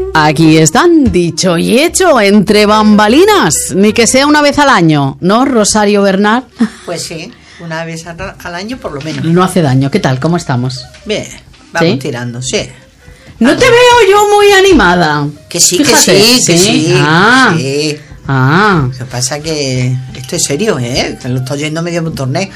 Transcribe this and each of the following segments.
Aquí están, dicho y hecho, entre bambalinas, ni que sea una vez al año, ¿no, Rosario Bernal? Pues sí, una vez al año por lo menos. No hace daño. ¿Qué tal? ¿Cómo estamos? Bien, vamos ¿Sí? tirando, sí. No te veo yo muy animada. Que sí, Fíjate, que sí. Ah. Sí. Ah. Lo que pasa es que esto es serio, ¿eh? Que lo estoy oyendo medio un torneo.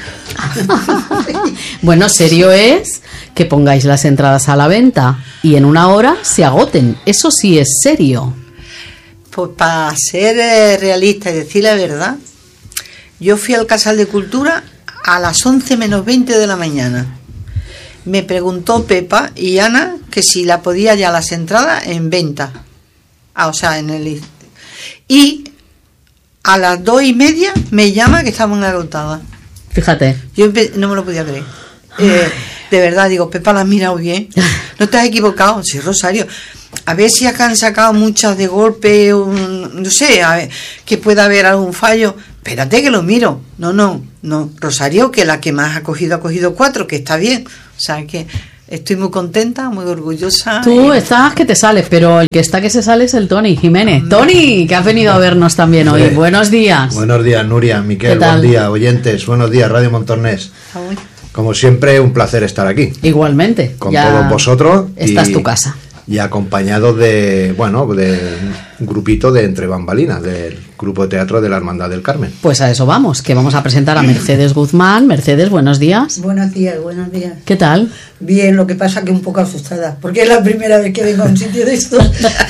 Bueno, serio es que pongáis las entradas a la venta y en una hora se agoten. Eso sí es serio. Pues para ser realista y decir la verdad, yo fui al Casal de Cultura a las 11 menos 20 de la mañana. Me preguntó Pepa y Ana que si la podía ya las entradas en venta. O sea, en el... Y a las 2:30 me llama que estaban agotadas. Fíjate. Yo no me lo podía creer. De verdad, digo, Pepa, la has mirado bien. No te has equivocado. Sí, Rosario. A ver si acá han sacado muchas de golpe, no sé, a ver, que pueda haber algún fallo. Espérate que lo miro. No, Rosario, que la que más ha cogido 4, que está bien. O sea, que estoy muy contenta, muy orgullosa. Tú estás que te sales, pero el que está que se sale es el Tony Jiménez. Tony, que has venido a vernos también hoy. Buenos días. Buenos días, Nuria, Miquel, buen día, oyentes. Buenos días, Radio Montornés. Como siempre, un placer estar aquí. Igualmente. Con todos vosotros. Esta es tu casa. Y acompañados de un grupito de Entre Bambalinas, del grupo de teatro de la Hermandad del Carmen. Pues a eso vamos, que vamos a presentar a Mercedes Guzmán. Mercedes, buenos días. Buenos días. ¿Qué tal? Bien, lo que pasa que un poco asustada, porque es la primera vez que vengo a un sitio de estos.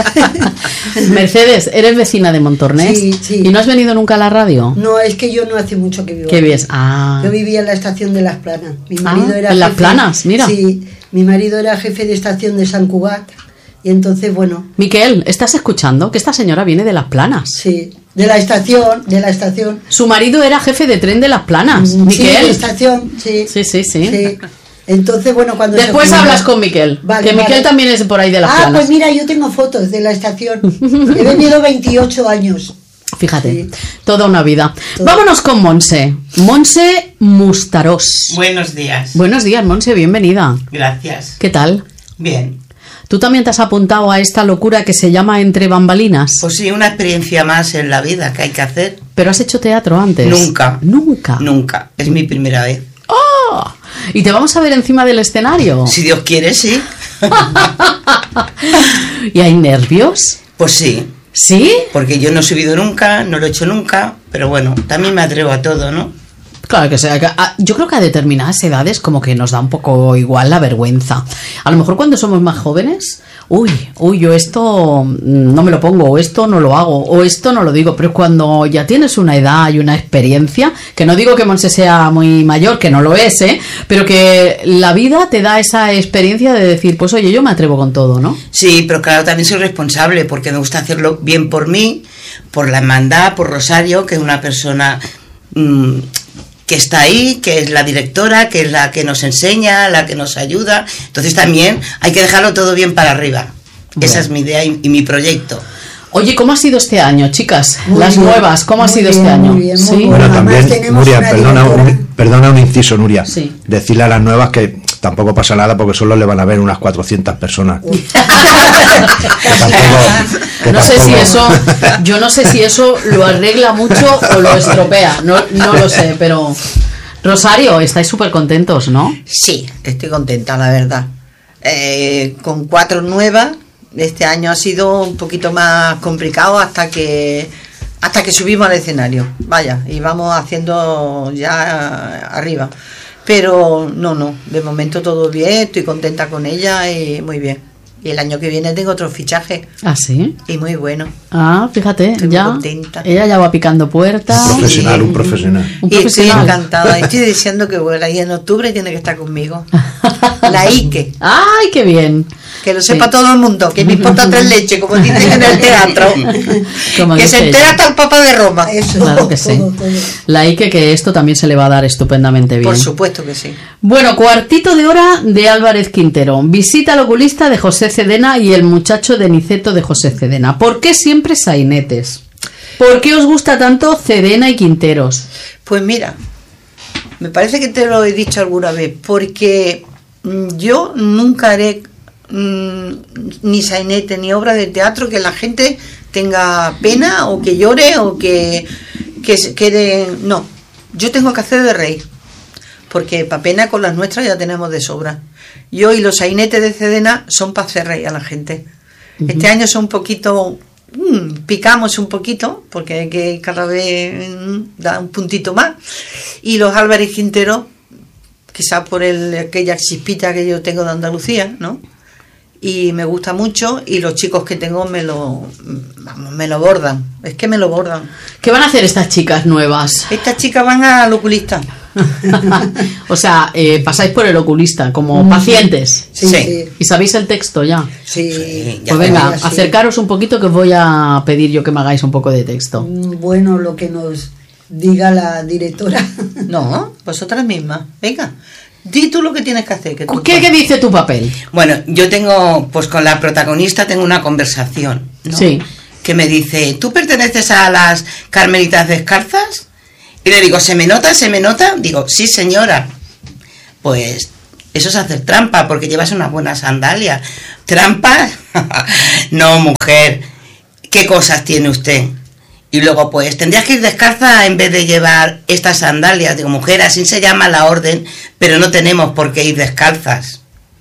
Mercedes, ¿eres vecina de Montornés? Sí. ¿Y no has venido nunca a la radio? No, es que yo no hace mucho que vivo. ¿Qué ves? Ah. Yo vivía en la estación de Las Planas. Mi marido era en Las jefe, Planas, mira. Sí, mi marido era jefe de estación de Sant Cugat. Y entonces, bueno... Miquel, ¿estás escuchando? Que esta señora viene de Las Planas. Sí, de la estación. Su marido era jefe de tren de Las Planas. Miquel. Sí, de la estación, sí. Sí. Entonces, bueno, cuando... Después hablas con Miquel, vale, que Miquel también es por ahí de Las Planas. Pues mira, yo tengo fotos de la estación. He venido 28 años. Fíjate, sí. Toda una vida. Vámonos con Monse. Monse Mustarós. Buenos días. Buenos días, Monse, bienvenida. Gracias. ¿Qué tal? Bien. ¿Tú también te has apuntado a esta locura que se llama Entre Bambalinas? Pues sí, una experiencia más en la vida que hay que hacer. ¿Pero has hecho teatro antes? Nunca. Es mi primera vez. ¡Oh! ¿Y te vamos a ver encima del escenario? Si Dios quiere, sí. ¿Y hay nervios? Pues sí. ¿Sí? Porque yo no he subido nunca, no lo he hecho nunca, pero bueno, también me atrevo a todo, ¿no? Claro que sí. Yo creo que a determinadas edades como que nos da un poco igual la vergüenza. A lo mejor cuando somos más jóvenes, yo esto no me lo pongo, o esto no lo hago, o esto no lo digo. Pero cuando ya tienes una edad y una experiencia, que no digo que Monse sea muy mayor, que no lo es, pero que la vida te da esa experiencia de decir, pues oye, yo me atrevo con todo, ¿no? Sí, pero claro, también soy responsable porque me gusta hacerlo bien por mí, por la hermandad, por Rosario, que es una persona... que está ahí, que es la directora, que es la que nos enseña, la que nos ayuda. Entonces también hay que dejarlo todo bien para arriba. Bueno. Esa es mi idea y mi proyecto. Oye, ¿cómo ha sido este año, chicas? Las nuevas, ¿cómo ha sido este año? Muy bien. ¿Sí? Bueno, también, Nuria, perdona un inciso, Nuria. Sí. Decirle a las nuevas que tampoco pasa nada porque solo le van a ver unas 400 personas. Yo no sé si eso lo arregla mucho o lo estropea, no lo sé, pero... Rosario, estáis súper contentos, ¿no? Sí, estoy contenta, la verdad. Con 4 nuevas, este año ha sido un poquito más complicado hasta que subimos al escenario. Vaya, y vamos haciendo ya arriba. Pero no, de momento todo bien, estoy contenta con ella y muy bien. Y el año que viene tengo otro fichaje. ¿Ah, sí? Y muy bueno. Ah, fíjate, estoy ya. Muy contenta. Ella ya va picando puertas. Un profesional. Y estoy encantada. Estoy diciendo que bueno, ahí en octubre tiene que estar conmigo. La Ike. ¡Ay, qué bien! Que lo sepa todo el mundo, que me importa 3 leches, como dicen en el teatro. Que se entera hasta el Papa de Roma. Eso, claro que sí. Todo. La Ike, que esto también se le va a dar estupendamente bien. Por supuesto que sí. Bueno, cuartito de hora de Álvarez Quintero. Visita al oculista de José Cedena y el muchacho de Niceto de José Cedena. ¿Por qué siempre sainetes? ¿Por qué os gusta tanto Cedena y Quinteros? Pues mira, me parece que te lo he dicho alguna vez, porque yo nunca haré ni sainete ni obra de teatro que la gente tenga pena o que llore o que se quede. No, yo tengo que hacer de reír, porque para pena con las nuestras ya tenemos de sobra. Yo y los sainetes de Cedena son para hacer reír a la gente. Este año son un poquito, picamos un poquito, porque hay que cada vez da un puntito más. Y los Álvarez Quintero, quizás por aquella chispita que yo tengo de Andalucía, ¿no? Y me gusta mucho, y los chicos que tengo me lo bordan. Es que me lo bordan. ¿Qué van a hacer estas chicas nuevas? Estas chicas van al oculista. O sea, pasáis por el oculista como pacientes. Sí. ¿Y sabéis el texto ya? Sí. Pues venga, sí. acercaros un poquito, que os voy a pedir yo que me hagáis un poco de texto. Bueno, lo que nos diga la directora. No, vosotras mismas. Venga, di tú lo que tienes que hacer. ¿Qué dice tu papel? Bueno, yo tengo, pues con la protagonista tengo una conversación, ¿no? Sí. Que me dice, ¿tú perteneces a las Carmelitas Descalzas? Y le digo, ¿se me nota? ¿Se me nota? Digo, sí, señora. Pues eso es hacer trampa, porque llevas unas buenas sandalias. ¿Trampa? No, mujer. ¿Qué cosas tiene usted? Y luego, pues, tendrías que ir descalza en vez de llevar estas sandalias. Digo, mujer, así se llama la orden, pero no tenemos por qué ir descalzas.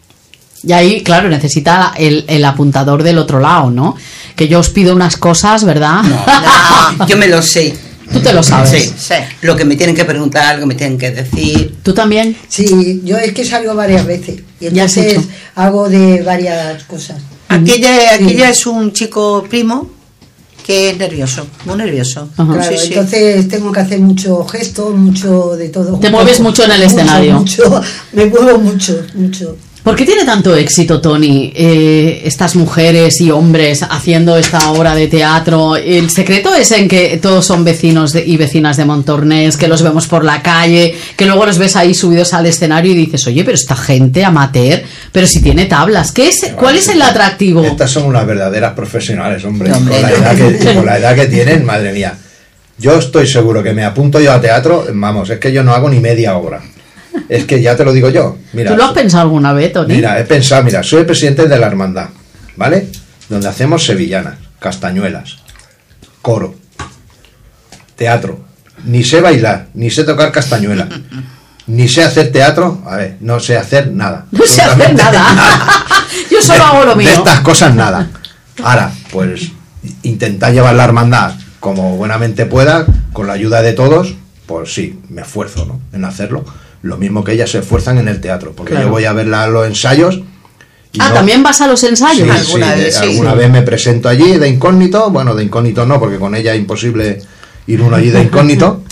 Y ahí, claro, necesita el apuntador del otro lado, ¿no? Que yo os pido unas cosas, ¿verdad? No, yo me lo sé. Tú te lo sabes. Sí, sí. Lo que me tienen que preguntar, lo que me tienen que decir. ¿Tú también? Sí, yo es que salgo varias veces. Y Ya has entonces hecho. hago de varias cosas. Aquella es un chico primo que es nervioso, muy nervioso. Ajá. Claro, Sí, sí. entonces tengo que hacer mucho gesto, mucho de todo. Te mueves mucho en el escenario. Mucho, me muevo mucho. ¿Por qué tiene tanto éxito, Toni, estas mujeres y hombres haciendo esta obra de teatro? ¿El secreto es en que todos son vecinos y vecinas de Montornès, que los vemos por la calle, que luego los ves ahí subidos al escenario y dices, oye, pero esta gente amateur, pero si tiene tablas, ¿cuál es el atractivo? Estas son unas verdaderas profesionales, hombre. Hombre, Con la edad que tienen, madre mía. Yo estoy seguro que me apunto yo a teatro, vamos, es que yo no hago ni media obra. Es que ya te lo digo yo. Mira, ¿Tú lo has pensado alguna vez, Toni? Mira, he pensado, soy el presidente de la hermandad, ¿vale? Donde hacemos sevillanas, castañuelas, coro, teatro. Ni sé bailar, ni sé tocar castañuela, ni sé hacer teatro, no sé hacer nada. No sé hacer Absolutamente nada. Yo solo hago lo mío. De estas cosas nada. Ahora, pues intentar llevar la hermandad como buenamente pueda, con la ayuda de todos, pues sí, me esfuerzo, ¿no?, en hacerlo. Lo mismo que ellas se esfuerzan en el teatro, porque Claro. yo voy a ver los ensayos. Y ¿también vas a los ensayos? Sí, alguna vez me presento allí de incógnito. Bueno, de incógnito no, porque con ella es imposible ir uno allí de incógnito.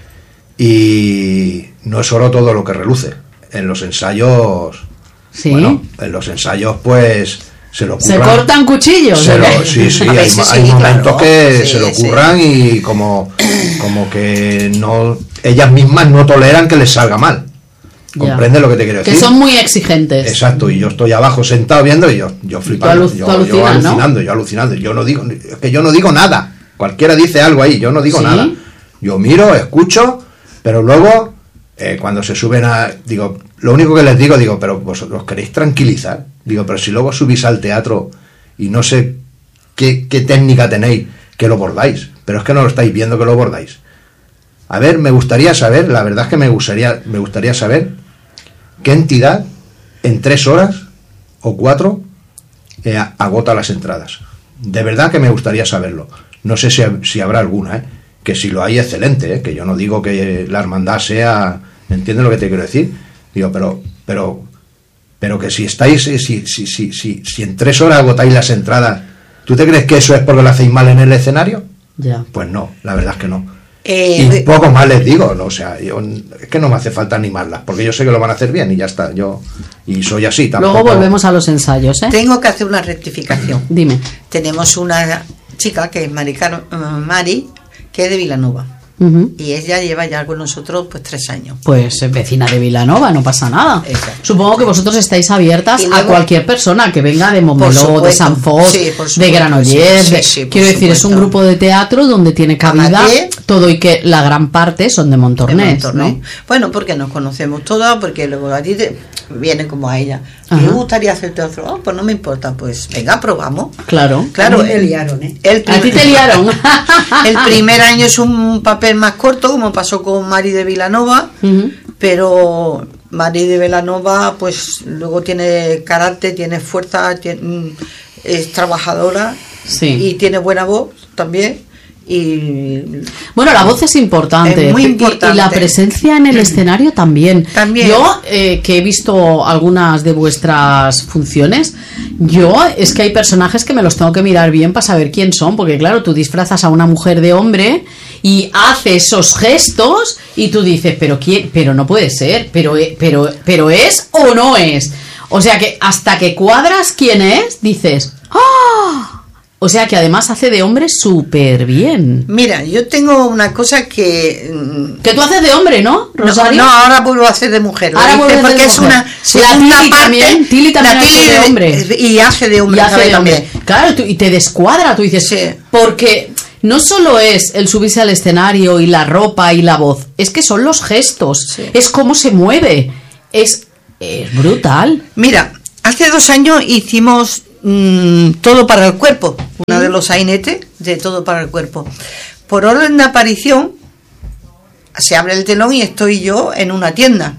Y no es oro todo lo que reluce. En los ensayos, Sí. bueno, en los ensayos pues se lo ¿Se curran. cortan cuchillos? Se ¿o lo- qué? sí, A hay, veces hay sí, momentos claro. que Sí, se lo sí. curran y como que no, ellas mismas no toleran que les salga mal. Ya. ¿Comprende lo que te quiero decir? Que son muy exigentes. Exacto, y yo estoy abajo sentado viendo y yo flipando, Tú yo alucinas, ¿no? alucinando, yo alucinando, yo no digo, es que yo no digo nada, cualquiera dice algo ahí, yo no digo ¿Sí? nada, yo miro, escucho, pero luego cuando se suben digo, lo único que les digo, pero vosotros queréis tranquilizar, digo, pero si luego subís al teatro y no sé qué técnica tenéis, que lo bordáis, pero es que no lo estáis viendo que lo bordáis. A ver, me gustaría saber, la verdad es que me gustaría saber qué entidad en 3 horas o 4 agota las entradas. De verdad que me gustaría saberlo. No sé si habrá alguna, que si lo hay, excelente, que yo no digo que la hermandad sea, ¿entiendes lo que te quiero decir? Digo, pero que si estáis, si en 3 horas agotáis las entradas, ¿tú te crees que eso es porque lo hacéis mal en el escenario? Ya. Pues no, la verdad es que no. Y poco más les digo, ¿no? O sea, es que no me hace falta animarlas, porque yo sé que lo van a hacer bien y ya está. Y soy así, tampoco. Luego volvemos a los ensayos, ¿eh? Tengo que hacer una rectificación. Dime. Tenemos una chica que es Mari, que es de Vilanova. Ujú. Y ella lleva ya con nosotros pues 3 años. Pues vecina de Vilanova, no pasa nada. Exacto. Supongo que vosotros estáis abiertas Y a luego- cualquier persona que venga de Montmeló, de supuesto. San Fos, Sí, por de supuesto. Granollers. Sí, sí, por quiero decir, es un supuesto. grupo de teatro donde tiene cabida Amateur, todo y que la gran parte son de Montornès, ¿no? Bueno, porque nos conocemos todas, porque luego a ti te viene como a ella. Ajá. Me gustaría hacerte otro. Oh, pues no me importa, pues venga, probamos. Claro. Claro, A mí me liaron, ¿eh? A ti te liaron. El primer año es un papel más corto, como pasó con Mari de Vilanova, Ujú. pero Mari de Vilanova, pues luego tiene carácter, tiene fuerza, es trabajadora Sí. y tiene buena voz también. Y Bueno, la voz es importante. Es muy Y importante. la presencia en el escenario también. También. Yo, que he visto algunas de vuestras funciones, es que hay personajes que me los tengo que mirar bien para saber quién son, porque claro, tú disfrazas a una mujer de hombre y hace esos gestos y tú dices, pero quién, pero no puede ser, pero es o no es. O sea que hasta que cuadras quién es, dices, ¡ah! O sea que además hace de hombre súper bien. mira, yo tengo una cosa que Que tú haces de hombre, ¿no, Rosario? No, ahora vuelvo a hacer de mujer. Lo Ahora hice vuelves a hacer porque de es mujer. una La segunda Tili parte. también, Tili también La hace Tili de hombre. Y hace de hombre. Y hace ¿sabes? de hombre. También. Claro, y te descuadra, tú dices, Sí. porque no solo es el subirse al escenario y la ropa y la voz, es que son los gestos, Sí. es cómo se mueve, es brutal. Mira, hace 2 años hicimos Todo para el Cuerpo, uno de los sainetes de Todo para el Cuerpo. Por orden de aparición, se abre el telón y estoy yo en una tienda.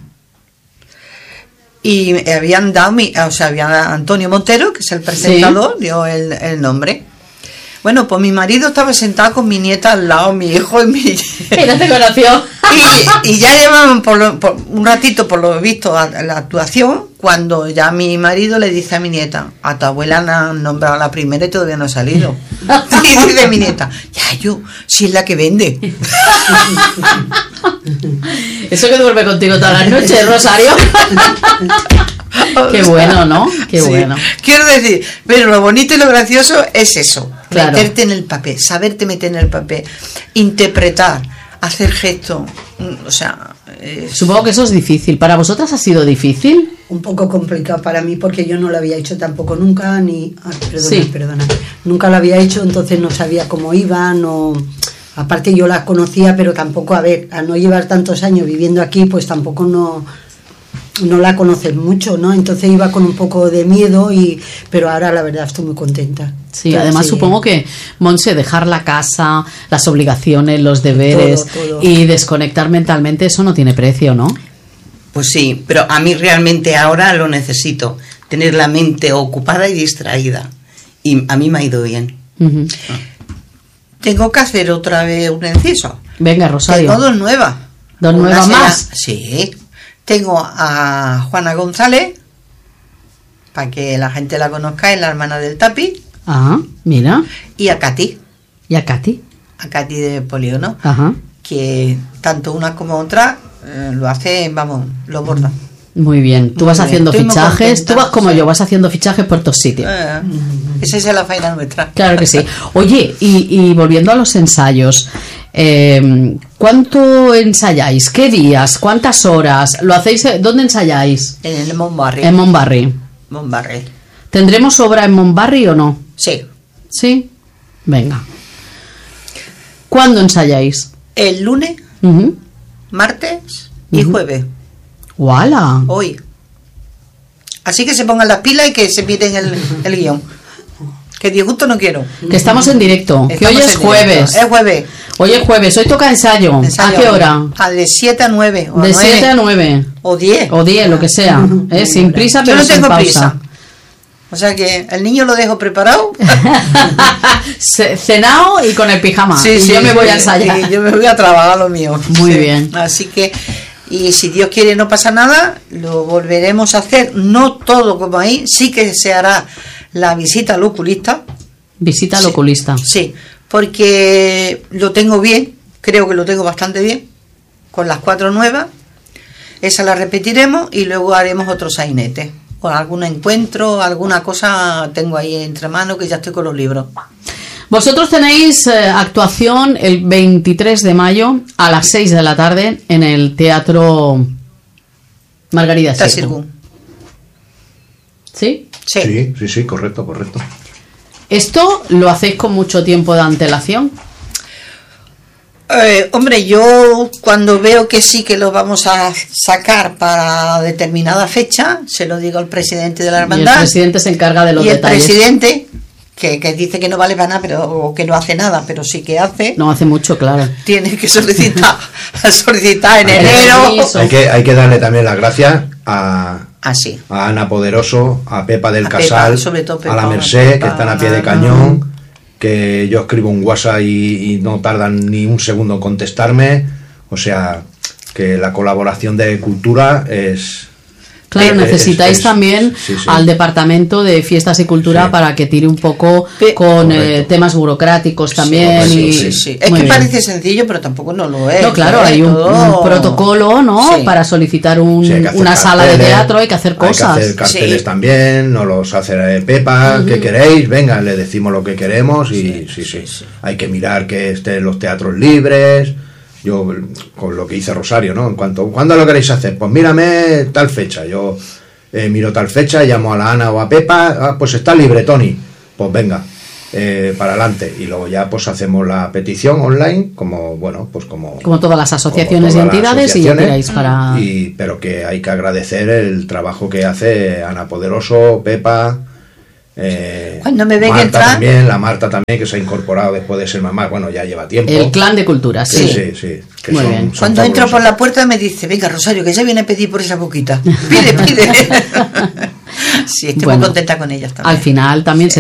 Y me habían dado, había Antonio Montero, que es el presentador, dio el nombre. Bueno, pues mi marido estaba sentado con mi nieta al lado, mi hijo y mi... Y no te conoció. Y ya llevaban por un ratito, por lo visto, a la actuación, cuando ya mi marido le dice a mi nieta, a tu abuela la han nombrado la primera y todavía no ha salido. Y dice mi nieta, ya yo, si es la que vende. Eso que duerme contigo todas las noches, Rosario. Qué bueno, ¿no? Qué Sí. bueno. Quiero decir, pero lo bonito y lo gracioso es eso, Claro. meterte en el papel, saberte meter en el papel, interpretar, hacer gestos, o sea... Supongo que eso es difícil. ¿Para vosotras ha sido difícil? Un poco complicado para mí porque yo no lo había hecho tampoco nunca, Sí. nunca lo había hecho, entonces no sabía cómo iba, no... Aparte yo la conocía, pero tampoco, a ver, al no llevar tantos años viviendo aquí, pues tampoco no la conoces mucho, ¿no? Entonces iba con un poco de miedo, pero ahora la verdad estoy muy contenta. Sí, Entonces, además supongo que, Monse, dejar la casa, las obligaciones, los deberes Todo. y desconectar mentalmente, eso no tiene precio, ¿no? Pues sí, pero a mí realmente ahora lo necesito, tener la mente ocupada y distraída. Y a mí me ha ido bien. Ujú. Tengo que hacer otra vez un inciso. Venga, Rosario. Tengo 2 nuevas. ¿Dos Una nuevas será- más? Sí. Tengo a Juana González, para que la gente la conozca, es la hermana del Tapi, Ah, mira. y a Katy ¿Y a Katy? de Polígono, Ajá. que tanto una como otra lo hace, vamos, lo borda. Muy bien. Tú Muy vas bien. haciendo Estoy muy fichajes. contenta, Tú vas como sí. yo, vas haciendo fichajes por todos sitios. Esa es la faena nuestra. Claro que sí. Oye, y volviendo a los ensayos, ¿cuánto ensayáis? ¿Qué días? ¿Cuántas horas? ¿Lo hacéis? ¿Dónde ensayáis? En el Montbarri. En Montbarri. Montbarri. ¿Tendremos obra en Montbarri o no? Sí. Sí. Venga. ¿Cuándo ensayáis? El lunes, Ujú. martes y Ujú. jueves. ¡Wala! Hoy. Así que se pongan las pilas y que se piden el guión. Que disgusto no quiero. Que estamos en directo. Que hoy Estamos es en jueves. directo. Es jueves. Hoy es jueves. Hoy toca ensayo. Ensayo. ¿A qué hora? De 7 a 9. O De 9, 7 a 9. O 10. O 10, lo que sea. Sin prisa, Yo pero no sin tengo pausa. prisa. O sea que el niño lo dejo preparado. Cenao y con el pijama. Y yo me voy a ensayar. Y yo me voy a trabajar lo mío. Muy Sí. bien. Así que, y si Dios quiere no pasa nada, lo volveremos a hacer. No todo como ahí. Sí que se hará la visita al oculista. Visita al Sí. oculista. Sí, porque lo tengo bien. Creo que lo tengo bastante bien. Con las 4 nuevas. Esa la repetiremos y luego haremos otro sainete. O algún encuentro, alguna cosa tengo ahí entre manos, que ya estoy con los libros. Vosotros tenéis actuación el 23 de mayo a las 6 de la tarde en el Teatro Margarida Sirgu. Sirgu. ¿Sí? Sí. Sí, correcto. ¿Esto lo hacéis con mucho tiempo de antelación? Hombre, yo cuando veo que sí que lo vamos a sacar para determinada fecha, se lo digo al presidente de la Y el hermandad. presidente se encarga de los Y el detalles. presidente, que dice que no vale para nada, pero o que no hace nada, pero sí que hace, No hace mucho, claro. tiene que solicitar en El enero. permiso. Hay que darle también las gracias a Así. Ana Poderoso, a Pepa del A Pepa, Casal, sobre todo Pepa, a la Merced, Pepa, que están a pie de cañón, que yo escribo un WhatsApp y no tardan ni un segundo en contestarme. O sea, que la colaboración de cultura es... Claro, necesitáis es- también sí, sí. al departamento de fiestas y cultura Sí. para que tire un poco Pe- con Correcto. temas burocráticos también. correcto, y... sí, Sí, es Muy que bien. parece sencillo, pero tampoco no lo es. No, claro, ¿sabes? hay un Todo- protocolo, ¿no? Sí. Para solicitar Sí, hay que hacer una sala de carteles, teatro, hay que hacer cosas. Hay que hacer carteles Sí. también, nos los hace Pepa, ¿qué queréis? Venga, le decimos lo que queremos y sí. Hay que mirar que estén los teatros libres. Yo, con lo que dice Rosario, ¿no? En cuanto, ¿cuándo lo queréis hacer? Pues mírame tal fecha. Yo miro tal fecha, llamo a la Ana o a Pepa, pues está libre, Tony. Pues venga, para adelante. Y luego ya pues hacemos la petición online, como, bueno, pues como Como todas las asociaciones y todas las entidades, y ya asociaciones, tiráis para... pero que hay que agradecer el trabajo que hace Ana Poderoso, Pepa, Cuando me ven Marta entrar- también, la Marta también, que se ha incorporado después de ser mamá, bueno, ya lleva tiempo. El clan de cultura, sí. Sí, que Muy bien. Cuando entro por fabulosas. la puerta me dice, venga Rosario, que ya viene a pedir por esa boquita. Pide. Sí, estoy Bueno, muy contenta con ellas también. Al final también se